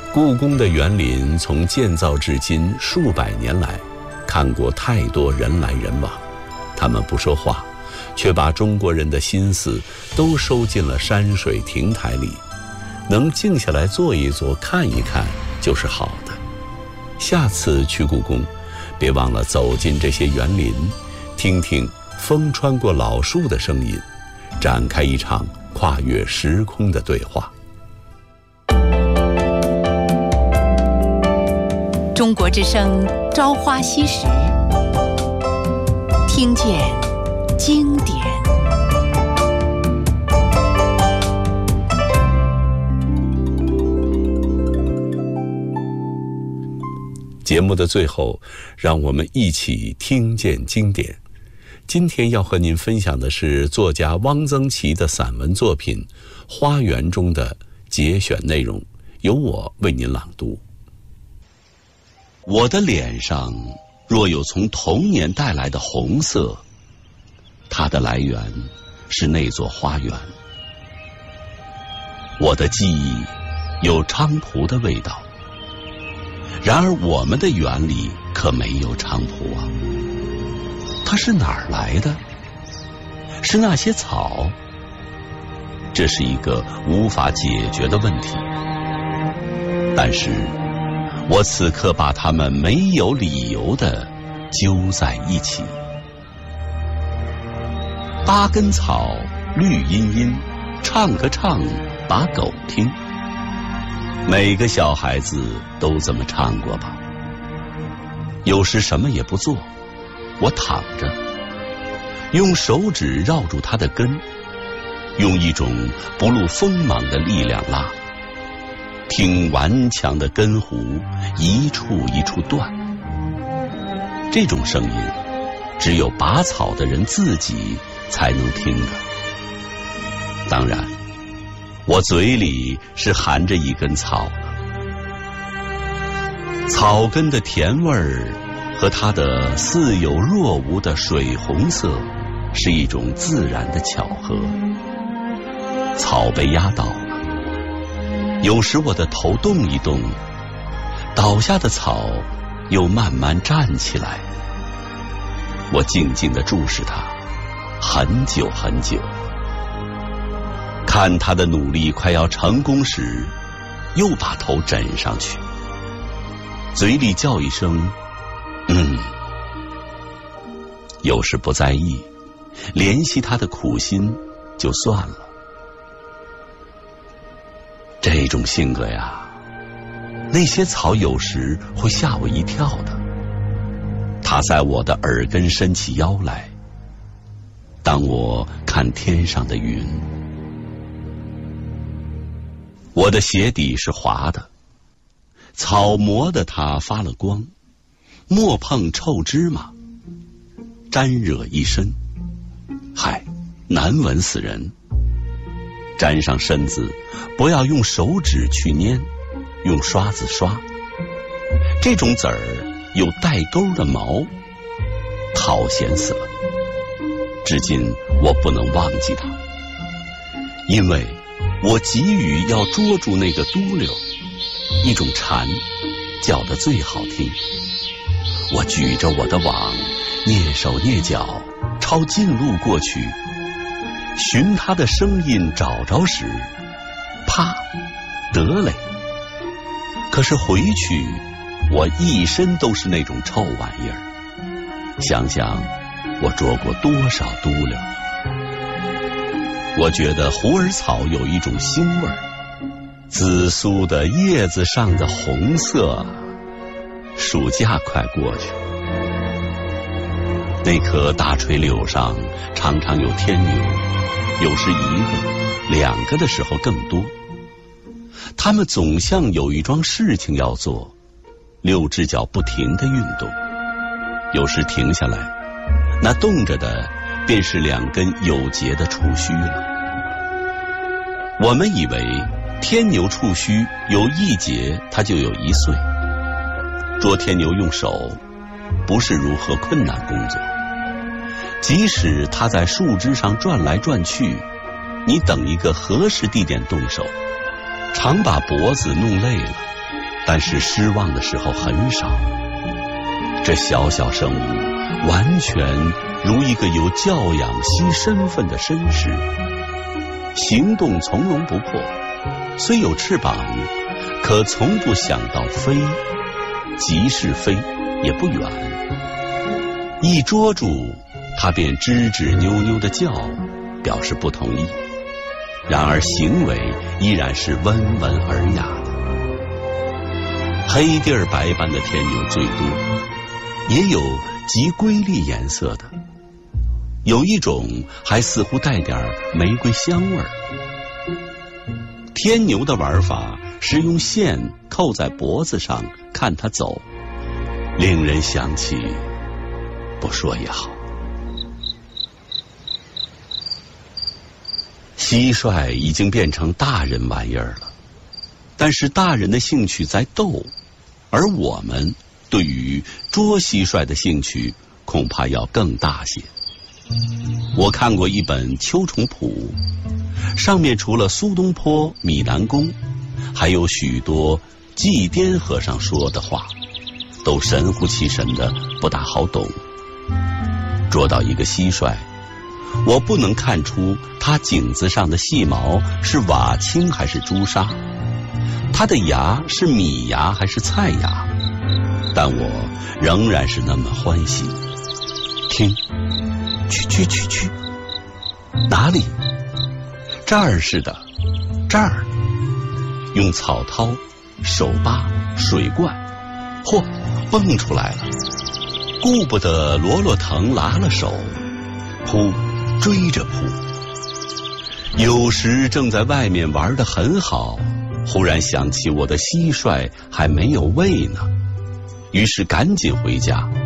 故宫的园林从建造至今数百年来，看过太多人来人往，他们不说话，却把中国人的心思都收进了山水亭台里。能静下来坐一坐，看一看就是好的。下次去故宫，别忘了走进这些园林，听听风穿过老树的声音，展开一场跨越时空的对话。 中国之声朝花夕拾，听见经典。 节目的最后，让我们一起听见经典。今天要和您分享的是作家汪曾祺的散文作品《花园》中的节选内容，由我为您朗读。我的脸上若有从童年带来的红色，它的来源是那座花园。我的记忆有菖蒲的味道，然而我们的园里可没有菖蒲啊。它是哪儿来的？是那些草？这是一个无法解决的问题。但是我此刻把它们没有理由地揪在一起。8根草绿茵茵，唱个唱把狗听。每个小孩子都这么唱过吧。有时什么也不做，我躺着，用手指绕住它的根，用一种不露锋芒的力量拉，听顽强的根弧一处一处断。这种声音只有拔草的人自己才能听的。当然我嘴里是含着一根草的。草根的甜味儿和它的似有若无的水红色是一种自然的巧合。草被压倒了，有时我的头动一动，倒下的草又慢慢站起来。我静静地注视它很久很久，看他的努力快要成功时，又把头枕上去，嘴里叫一声有时不在意，怜惜他的苦心就算了。这种性格呀，那些草有时会吓我一跳的。它在我的耳根伸起腰来，当我看天上的云。我的鞋底是滑的，草磨得它发了光，莫碰臭芝麻，沾惹一身，嗨，难闻死人。沾上身子，不要用手指去捏，用刷子刷。这种籽儿有带钩的毛，讨嫌死了。至今我不能忘记它，因为我急于要捉住那个嘟溜，一种蝉叫得最好听。我举着我的网，蹑手蹑脚朝近路过去，寻它的声音找着时，啪，得嘞！可是回去我一身都是那种臭玩意儿，想想我捉过多少嘟溜。我觉得虎耳草有一种腥味儿，紫苏的叶子上的红色。暑假快过去，那棵大垂柳上常常有天牛，有时1个、2个的时候更多。它们总像有一桩事情要做，6只脚不停地运动，有时停下来，那动着的便是2根有节的触须了。我们以为天牛触须有1节，它就有1岁。捉天牛用手不是如何困难工作，即使它在树枝上转来转去，你等一个合适地点动手，常把脖子弄累了， 但是失望的时候很少。这小小生物完全如一个有教养系身份的绅士，行动从容不迫，虽有翅膀，可从不想到飞，即是飞也不远。一捉住他便吱吱扭扭的叫，表示不同意，然而行为依然是温文尔雅的。黑地儿白斑的天牛最多，也有极瑰丽颜色的，有一种还似乎带点玫瑰香味儿。天牛的玩法是用线扣在脖子上看它走，令人想起不说也好。蟋蟀已经变成大人玩意儿了，但是大人的兴趣在斗，而我们对于捉蟋蟀的兴趣恐怕要更大些。我看过一本秋虫谱，上面除了苏东坡、米南公，还有许多祭奠和尚说的话，都神乎其神的，不大好懂。捉到一个蟋蟀，我不能看出它颈子上的细毛是瓦青还是朱砂，它的牙是米牙还是菜牙，但我仍然是那么欢喜。听，去，哪里？这儿是的，这儿。用草绦、手扒、水罐，嚯，蹦出来了。顾不得罗罗藤拉了手，扑，追着扑。有时正在外面玩得很好，忽然想起我的蟋蟀还没有喂呢，于是赶紧回家，